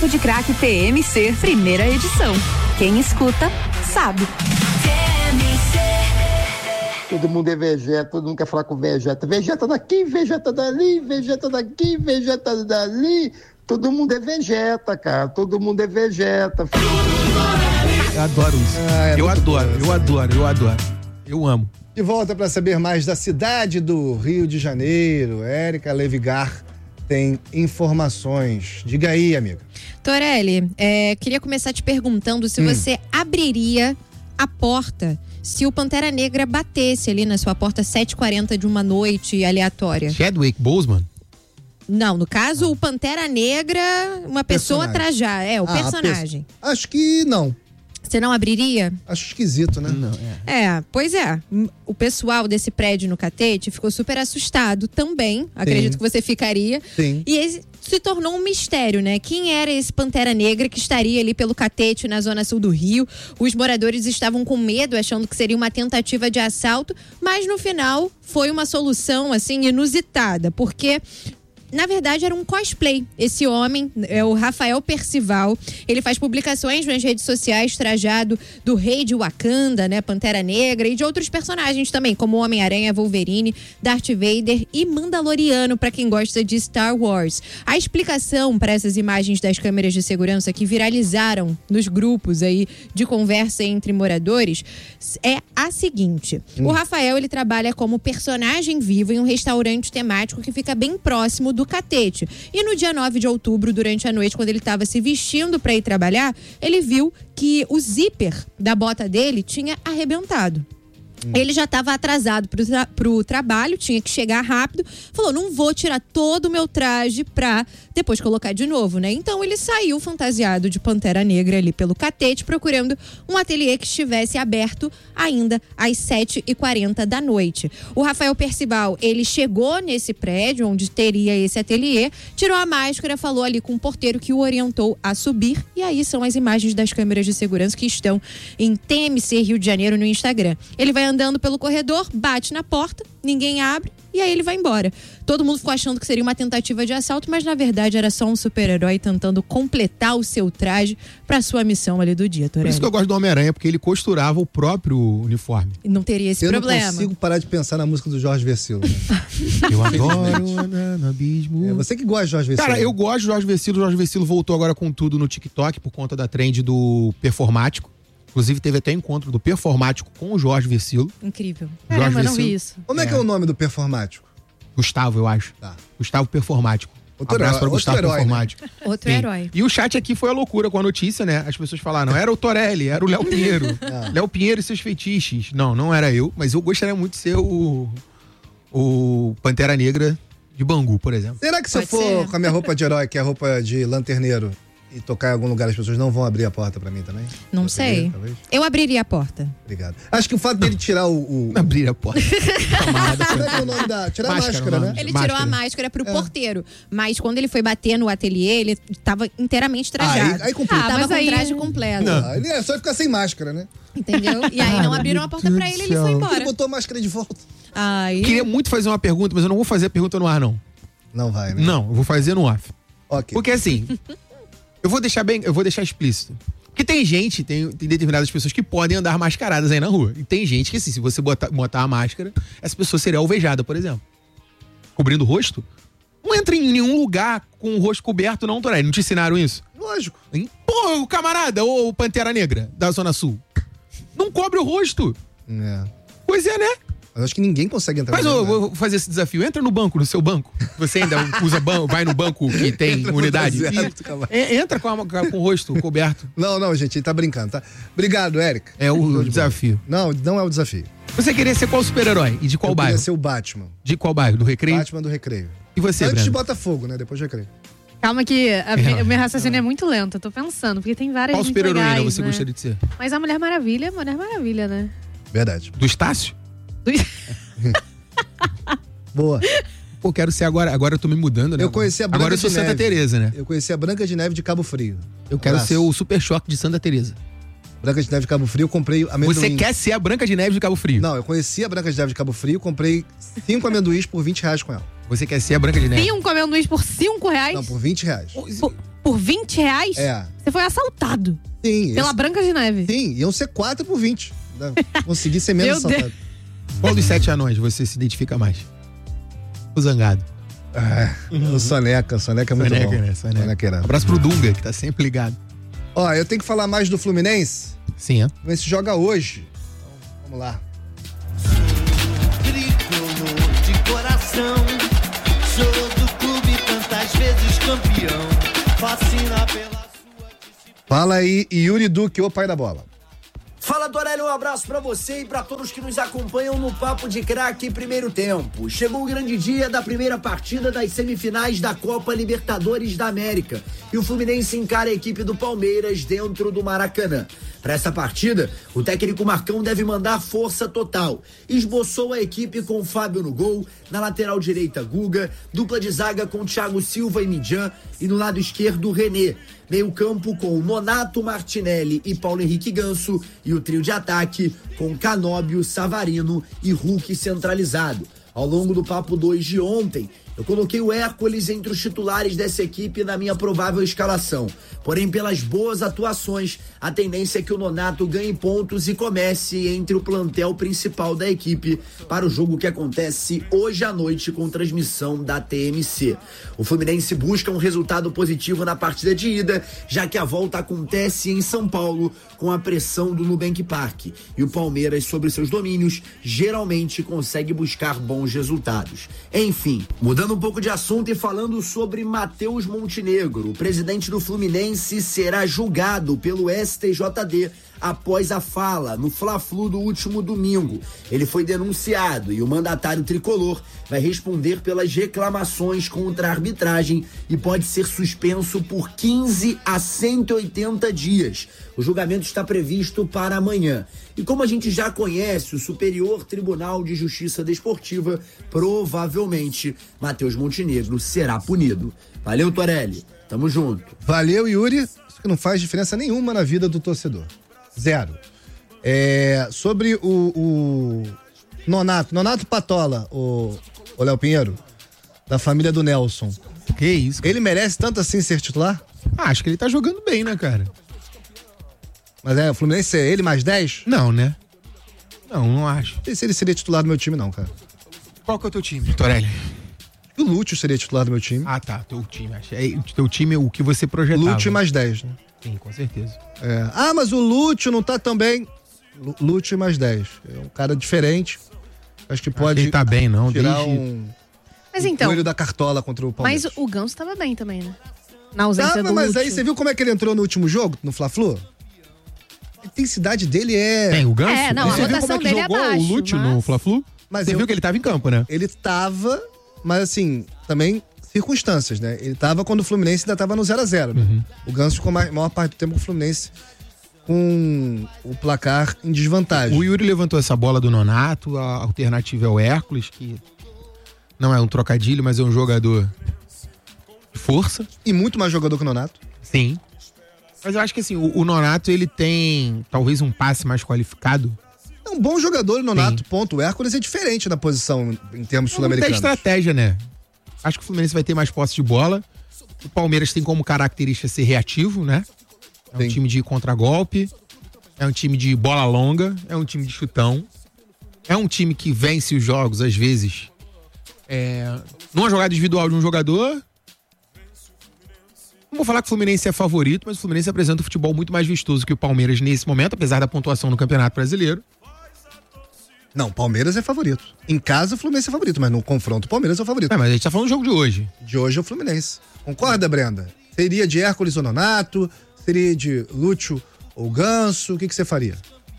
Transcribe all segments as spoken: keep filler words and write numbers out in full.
Papo de Craque T M C, primeira edição. Quem escuta, sabe. Todo mundo é vegeta, todo mundo quer falar com vegeta. Vegeta daqui, vegeta dali, vegeta daqui, vegeta dali. Todo mundo é vegeta, cara. Todo mundo é vegeta. Eu adoro isso. Ah, é eu adoro, bom, eu adoro, eu adoro. Eu amo. De volta para saber mais da cidade do Rio de Janeiro. Érica Levigar tem informações. Diga aí, amiga. Torelli, é, queria começar te perguntando se hum. você abriria a porta se o Pantera Negra batesse ali na sua porta sete e quarenta de uma noite aleatória. Chadwick Boseman? Não, no caso, ah. o Pantera Negra, uma pessoa trajada. É, o ah, personagem. Pe... Acho que não. Você não abriria? Acho esquisito, né? Não, é. é, pois é. O pessoal desse prédio no Catete ficou super assustado também. Sim. Acredito que você ficaria. Sim. E esse se tornou um mistério, né? Quem era esse Pantera Negra que estaria ali pelo Catete, na zona sul do Rio? Os moradores estavam com medo, achando que seria uma tentativa de assalto, mas no final foi uma solução, assim, inusitada, porque na verdade, era um cosplay. Esse homem é o Rafael Percival. Ele faz publicações nas redes sociais trajado do rei de Wakanda, né? Pantera Negra e de outros personagens também, como Homem-Aranha, Wolverine, Darth Vader e Mandaloriano, para quem gosta de Star Wars. A explicação para essas imagens das câmeras de segurança que viralizaram nos grupos aí de conversa entre moradores é a seguinte. Hum. O Rafael, ele trabalha como personagem vivo em um restaurante temático que fica bem próximo do do Catete. E no dia nove de outubro, durante a noite, quando ele estava se vestindo para ir trabalhar, ele viu que o zíper da bota dele tinha arrebentado. Hum. Ele já estava atrasado pro, tra- pro trabalho, tinha que chegar rápido. Falou, não vou tirar todo o meu traje pra depois colocar de novo, né? Então ele saiu fantasiado de Pantera Negra ali pelo Catete, procurando um ateliê que estivesse aberto ainda às sete e quarenta da noite. O Rafael Percival, ele chegou nesse prédio onde teria esse ateliê, tirou a máscara, falou ali com o porteiro que o orientou a subir. E aí são as imagens das câmeras de segurança que estão em T M C Rio de Janeiro no Instagram. Ele vai andando pelo corredor, bate na porta, ninguém abre e aí ele vai embora. Todo mundo ficou achando que seria uma tentativa de assalto, mas na verdade era só um super-herói tentando completar o seu traje pra sua missão ali do dia, Torelli. Por isso que eu gosto do Homem-Aranha, porque ele costurava o próprio uniforme. E não teria esse eu problema. Eu não consigo parar de pensar na música do Jorge Versilo. Né? Eu adoro no abismo. É você que gosta de Jorge Versilo. Cara, eu gosto de Jorge Versilo. O Jorge Versilo voltou agora com tudo no TikTok por conta da trend do performático. Inclusive, teve até encontro do performático com o Jorge Versilo. Incrível. Jorge Caramba, Versilo. não vi isso. Como é, é que é o nome do performático? Gustavo, eu acho. Tá. Gustavo Performático. Outro Abraço herói, para Gustavo herói, Performático. Né? Outro Sim. herói. E o chat aqui foi a loucura com a notícia, né? As pessoas falaram, não era o Torelli, era o Léo Pinheiro. Léo Pinheiro e seus feitiços. Não, não era eu, mas eu gostaria muito de ser o, o Pantera Negra de Bangu, por exemplo. Será que se Pode eu for ser. com a minha roupa de herói, que é a roupa de lanterneiro, e tocar em algum lugar, as pessoas não vão abrir a porta pra mim também? Não Você sei. queria, talvez? Eu abriria a porta. Obrigado. Acho que o fato dele tirar o... o... Abrir a porta. Como é que é o nome da... Tirar Máscara, a máscara, o né? nome. Ele Máscara. tirou a máscara pro É. porteiro. Mas quando ele foi bater no ateliê, ele tava inteiramente trajado. Aí- aí complica. Ah, tava mas com aí- traje completo. Ah, ele é só ficar sem máscara, né? Entendeu? E aí não abriram a porta pra ele, ele foi Ele embora. botou a máscara de volta. Aí... Queria muito fazer uma pergunta, mas eu não vou fazer a pergunta no ar, não. Não vai, né? Não, eu vou fazer no off. Ok. Porque assim, eu vou deixar bem, eu vou deixar explícito. Porque tem gente, tem, tem determinadas pessoas que podem andar mascaradas aí na rua. E tem gente que, assim, se você botar, botar a máscara, essa pessoa seria alvejada, por exemplo. Cobrindo o rosto. Não entra em nenhum lugar com o rosto coberto, não, Torelli. Não te ensinaram isso? Lógico. Hein? Pô, o camarada, ou o Pantera Negra da Zona Sul. Não cobre o rosto. É. Pois é, né? Mas acho que ninguém consegue entrar Mas no eu lugar. vou fazer esse desafio. Entra no banco, no seu banco. Você ainda usa banco, vai no banco que tem Entra unidade. fantasiado, E- calma. é, entra com, a- com o rosto coberto. Não, não, gente, ele tá brincando, tá? Obrigado, Érica. É o desafio. Não, não é o desafio. Você queria ser qual super-herói? E de qual Eu bairro? queria ser o Batman. De qual bairro? Do Recreio? Batman do Recreio. E você, Antes de Breno? Botafogo, né? Depois do Recreio. Calma que a, É. o meu raciocínio é muito lento, eu tô pensando, porque tem várias Qual muito super-heroína legais, você né? gostaria de ser? Mas a Mulher Maravilha é Mulher Maravilha, né? Verdade. Do Estácio? Boa. Pô, quero ser agora. Agora eu tô me mudando, né? Eu conheci a Branca Agora eu sou de Santa Neve. Teresa, né? Eu conheci a Branca de Neve de Cabo Frio. Eu quero Abraço. ser o Super Choque de Santa Teresa. Branca de Neve de Cabo Frio, eu comprei amendoim. Você quer ser a Branca de Neve de Cabo Frio? Não, eu conheci a Branca de Neve de Cabo Frio, comprei cinco amendoins por vinte reais com ela. Você quer ser a Branca de Neve? Cinco amendoins por cinco reais? Não, por vinte reais. Por, por por vinte reais? É. Você foi assaltado. Sim. Pela esse- Branca de Neve. Sim, iam ser quatro por vinte. Consegui ser menos Meu Deus. assaltado. Qual dos sete anões você se identifica mais? O Zangado. Ah, o Soneca, o Soneca é muito Soneca, bom. né? Soneca. Soneca era. Abraço pro Dunga, que tá sempre ligado. Ó, eu tenho que falar mais do Fluminense. Sim, é? O Fluminense joga hoje. Então, vamos lá. Tricolor de coração, sou do clube tantas vezes campeão, fascina pela sua disciplina. Fala aí, Yuri Duque, o pai da bola. Fala, Torelli, um abraço pra você e pra todos que nos acompanham no Papo de Craque Primeiro Tempo. Chegou o grande dia da primeira partida das semifinais da Copa Libertadores da América e o Fluminense encara a equipe do Palmeiras dentro do Maracanã. Para essa partida, o técnico Marcão deve mandar força total. Esboçou a equipe com Fábio no gol, na lateral direita Guga, dupla de zaga com Thiago Silva e Midjan e no lado esquerdo René. Meio campo com Nonato, Martinelli e Paulo Henrique Ganso e o trio de ataque com Canóbio, Savarino e Hulk centralizado. Ao longo do Papo dois de ontem, eu coloquei o Hércules entre os titulares dessa equipe na minha provável escalação. Porém, pelas boas atuações, a tendência é que o Nonato ganhe pontos e comece entre o plantel principal da equipe para o jogo que acontece hoje à noite com transmissão da T M C. O Fluminense busca um resultado positivo na partida de ida, já que a volta acontece em São Paulo com a pressão do Nubank Park. E o Palmeiras, sobre seus domínios, geralmente consegue buscar bons resultados. Enfim, mudando um pouco de assunto e falando sobre Matheus Montenegro, o presidente do Fluminense será julgado pelo S T J D após a fala no Fla-Flu do último domingo. Ele foi denunciado e o mandatário tricolor vai responder pelas reclamações contra a arbitragem e pode ser suspenso por quinze a cento e oitenta dias. O julgamento está previsto para amanhã. E como a gente já conhece o Superior Tribunal de Justiça Desportiva, provavelmente Matheus Montenegro será punido. Valeu, Torelli. Tamo junto. Valeu, Yuri. Isso que não faz diferença nenhuma na vida do torcedor. Zero. É, sobre o, o Nonato, Nonato Patola, o, o Léo Pinheiro, da família do Nelson. Que isso? Ele merece tanto assim ser titular? Ah, acho que ele tá jogando bem, né, cara? Mas é, o Fluminense é ele mais dez? Não, né? Não, não acho. Não sei se ele seria titular do meu time, não, cara. Qual que é o teu time, Torelli? O Lúcio seria titular do meu time. Ah, tá. Teu time. Acho. É, teu time é o que você projetava. Lúcio mais dez, né? Sim, com certeza. É. Ah, mas o Lúcio não tá tão bem. Lu- Lúcio mais dez. É um cara diferente. Acho que Acho pode que ele tá bem, não. tirar Desde... um, Mas um então, coelho da cartola contra o Palmeiras. mas o Ganso tava bem também, né? Na ausência Tá, do mas aí Lúcio. você viu como é que ele entrou no último jogo, no Fla-Flu? A intensidade dele é... Tem o Ganso? É, não, Você a viu como rotação é que dele é jogou abaixo, o Lúcio mas- no Fla-Flu? Mas Você eu- viu que ele tava em campo, né? Ele tava, mas assim, também circunstâncias, né? Ele tava quando o Fluminense ainda tava no zero a zero, né? Uhum. O Ganso ficou a maior parte do tempo com o Fluminense com o placar em desvantagem. O Yuri levantou essa bola do Nonato, a alternativa é o Hércules, que não é um trocadilho, mas é um jogador de força. E muito mais jogador que o Nonato. Sim. Mas eu acho que assim, o, o Nonato, ele tem talvez um passe mais qualificado. É um bom jogador, o Nonato, Sim. ponto. O Hércules é diferente na posição em termos Muita sul-americanos. estratégia, né? Acho que o Fluminense vai ter mais posse de bola. O Palmeiras tem como característica ser reativo, né? É um Sim. time de contragolpe, é um time de bola longa, é um time de chutão. É um time que vence os jogos, às vezes, é, numa jogada individual de um jogador. Não vou falar que o Fluminense é favorito, mas o Fluminense apresenta um futebol muito mais vistoso que o Palmeiras nesse momento, apesar da pontuação no Campeonato Brasileiro. Não, o Palmeiras é favorito. Em casa, o Fluminense é favorito, mas no confronto, o Palmeiras é o favorito. É, mas a gente tá falando do jogo de hoje. De hoje é o Fluminense. Concorda, Brenda? Seria de Hércules ou Nonato? Seria de Lúcio ou Ganso? O que, que você faria?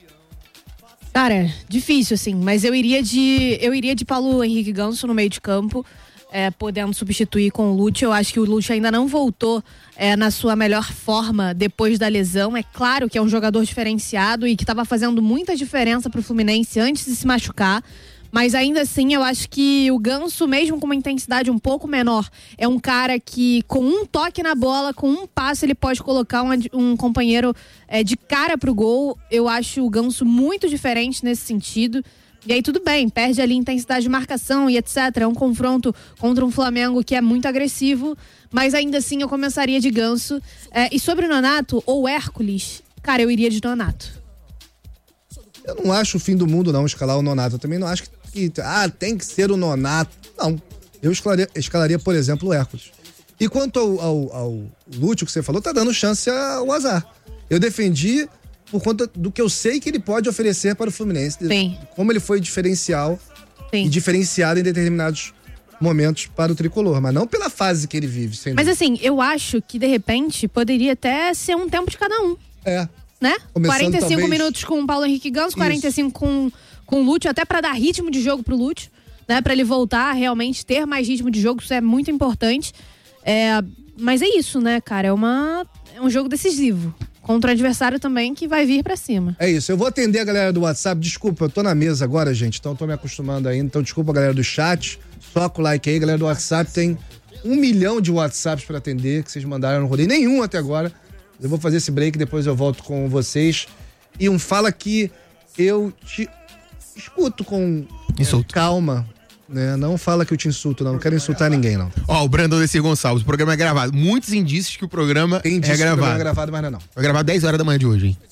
Cara, difícil, assim, mas eu iria de. Eu iria de Paulo Henrique Ganso no meio de campo, é, podendo substituir com o Lúcio. Eu acho que o Lúcio ainda não voltou é, na sua melhor forma depois da lesão. É claro que é um jogador diferenciado e que estava fazendo muita diferença pro Fluminense antes de se machucar. Mas ainda assim, eu acho que o Ganso, mesmo com uma intensidade um pouco menor, é um cara que, com um toque na bola, com um passe, ele pode colocar um, ad- um companheiro é, de cara pro gol. Eu acho o Ganso muito diferente nesse sentido. E aí tudo bem, perde ali intensidade de marcação e etcétera. É um confronto contra um Flamengo que é muito agressivo, mas ainda assim eu começaria de Ganso. É, e sobre o Nonato ou Hércules, cara, eu iria de Nonato. Eu não acho o fim do mundo não escalar o Nonato. Eu também não acho que, que ah, tem que ser o Nonato. Não, eu escalaria, escalaria por exemplo, o Hércules. E quanto ao, ao, ao Lúcio que você falou, tá dando chance ao azar. Eu defendi por conta do que eu sei que ele pode oferecer para o Fluminense. Sim. Como ele foi diferencial Sim. e diferenciado em determinados momentos para o tricolor, mas não pela fase que ele vive. Sem mas dúvida. assim, eu acho que de repente poderia até ser um tempo de cada um. É. Né? Começando, quarenta e cinco talvez... minutos com o Paulo Henrique Ganso, quarenta e cinco com, com o Lúcio, até para dar ritmo de jogo pro Lúcio, né? Para ele voltar a realmente ter mais ritmo de jogo, isso é muito importante. É, mas é isso, né, cara? É, uma, é um jogo decisivo. Contra o adversário também que vai vir pra cima. É isso, eu vou atender a galera do WhatsApp. Desculpa, eu tô na mesa agora, gente, então eu tô me acostumando ainda. Então desculpa a galera do chat, soca o like aí. Galera do WhatsApp, tem um milhão de WhatsApps pra atender que vocês mandaram, eu não rodei nenhum até agora. Eu vou fazer esse break, depois eu volto com vocês. E um fala que eu te escuto com Insulto. É, calma. Né? Não fala que eu te insulto, não. Não quero insultar ninguém, não. Ó, o Brandon Desi Gonçalves, o programa é gravado. Muitos indícios que o programa Tem é indício que o gravado. programa é gravado, mas não é não. Foi gravado dez horas da manhã de hoje, hein?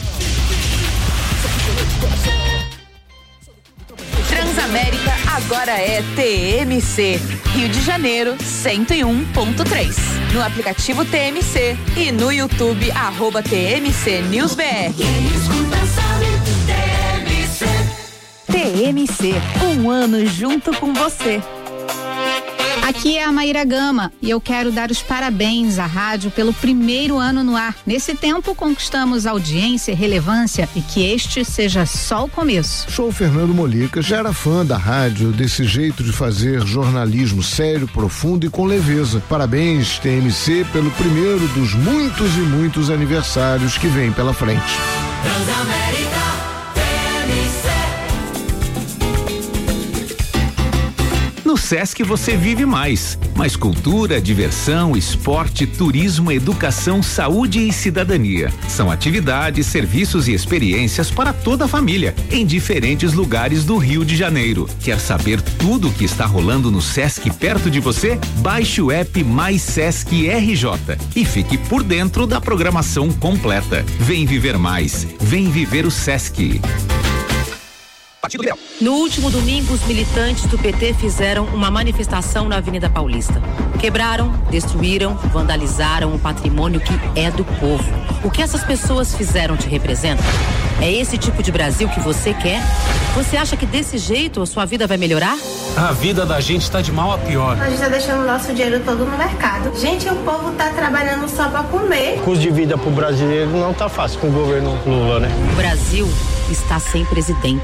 Transamérica agora é T M C. Rio de Janeiro, cento e um ponto três. No aplicativo T M C e no YouTube, arroba T M C News B R. T M C, um ano junto com você. Aqui é a Maíra Gama e eu quero dar os parabéns à rádio pelo primeiro ano no ar. Nesse tempo conquistamos audiência e relevância e que este seja só o começo. Sou o Fernando Molica, já era fã da rádio, desse jeito de fazer jornalismo sério, profundo e com leveza. Parabéns, T M C, pelo primeiro dos muitos e muitos aniversários que vem pela frente. Transamérica. No Sesc você vive mais. Mais cultura, diversão, esporte, turismo, educação, saúde e cidadania. São atividades, serviços e experiências para toda a família, em diferentes lugares do Rio de Janeiro. Quer saber tudo o que está rolando no Sesc perto de você? Baixe o app Mais Sesc R J e fique por dentro da programação completa. Vem viver mais. Vem viver o Sesc. No último domingo, os militantes do P T fizeram uma manifestação na Avenida Paulista. Quebraram, destruíram, vandalizaram o patrimônio que é do povo. O que essas pessoas fizeram te representa? É esse tipo de Brasil que você quer? Você acha que desse jeito a sua vida vai melhorar? A vida da gente está de mal a pior. A gente está deixando o nosso dinheiro todo no mercado. Gente, o povo está trabalhando só para comer. O custo de vida para o brasileiro não está fácil com o governo Lula, né? O Brasil está sem presidente.